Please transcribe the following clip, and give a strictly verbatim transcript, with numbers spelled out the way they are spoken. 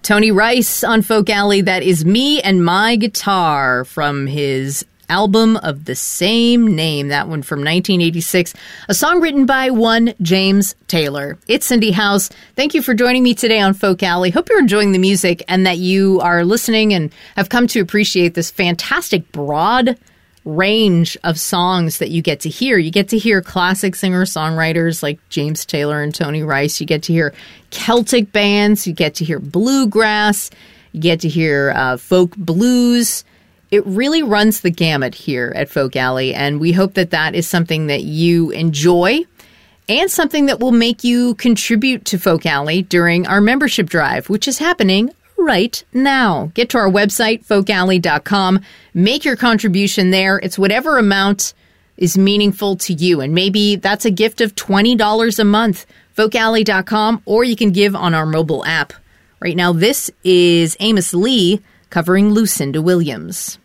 Tony Rice on Folk Alley. That is Me and My Guitar from his album of the same name, that one from nineteen eighty-six, a song written by one James Taylor. It's Cindy House. Thank you for joining me today on Folk Alley. Hope you're enjoying the music and that you are listening and have come to appreciate this fantastic broad range of songs that you get to hear. You get to hear classic singer-songwriters like James Taylor and Tony Rice. You get to hear Celtic bands. You get to hear bluegrass. You get to hear uh, folk blues. It really runs the gamut here at Folk Alley, and we hope that that is something that you enjoy and something that will make you contribute to Folk Alley during our membership drive, which is happening right now. Get to our website, folk alley dot com. Make your contribution there. It's whatever amount is meaningful to you, and maybe that's a gift of twenty dollars a month, folk alley dot com, or you can give on our mobile app. Right now, this is Amos Lee covering Lucinda Williams.